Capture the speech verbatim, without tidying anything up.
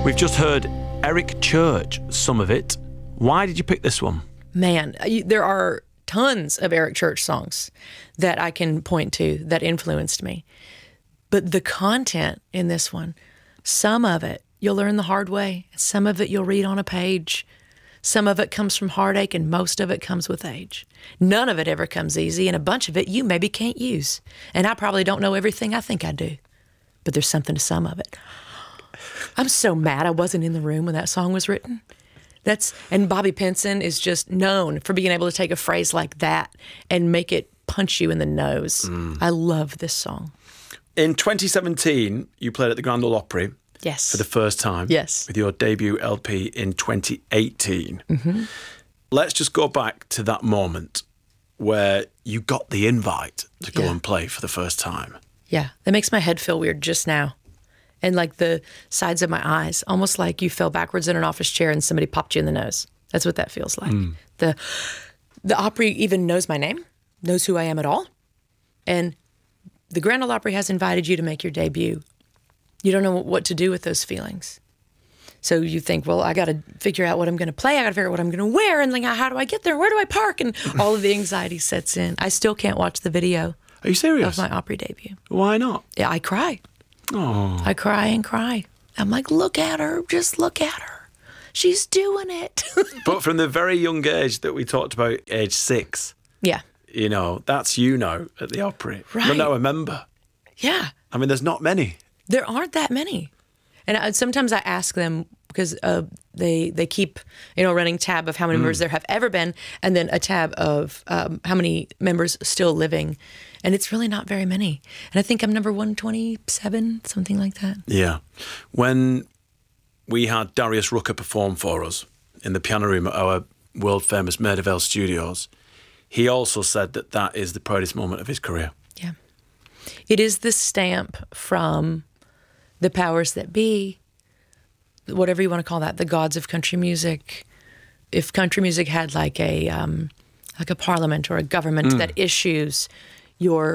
We've just heard Eric Church, Some of It. Why did you pick this one? Man, you- there are tons of Eric Church songs that I can point to that influenced me. But the content in this one, some of it you'll learn the hard way. Some of it you'll read on a page. Some of it comes from heartache, and most of it comes with age. None of it ever comes easy, and a bunch of it you maybe can't use. And I probably don't know everything I think I do, but there's something to some of it. I'm so mad I wasn't in the room when that song was written. That's and Bobby Pinson is just known for being able to take a phrase like that and make it punch you in the nose. Mm. I love this song. In twenty seventeen, you played at the Grand Ole Opry. Yes. For the first time. Yes. With your debut L P in twenty eighteen. Mm-hmm. Let's just go back to that moment where you got the invite to go yeah. and play for the first time. Yeah, that makes my head feel weird just now. And like the sides of my eyes, almost like you fell backwards in an office chair and somebody popped you in the nose. That's what that feels like. Mm. The the Opry even knows my name, knows who I am at all. And the Grand Ole Opry has invited you to make your debut. You don't know what to do with those feelings. So you think, well, I got to figure out what I'm going to play. I got to figure out what I'm going to wear. And like, how do I get there? Where do I park? And all of the anxiety sets in. I still can't watch the video. Are you serious? Of my Opry debut. Why not? Yeah, I cry. Oh. I cry and cry. I'm like, look at her. Just look at her. She's doing it. But from the very young age that we talked about, age six. Yeah. You know, that's you now at the Opry. Right. You're now a member. Yeah. I mean, there's not many. There aren't that many. And I, sometimes I ask them, because uh, they they keep, you know, running tab of how many mm. members there have ever been, and then a tab of um, how many members still living. And it's really not very many. And I think I'm number one twenty-seven, something like that. Yeah. When we had Darius Rucker perform for us in the piano room at our world-famous Maida Vale studios, he also said that that is the proudest moment of his career. Yeah. It is the stamp from the powers that be, whatever you want to call that, the gods of country music. If country music had like a um, like a parliament or a government mm. that issues your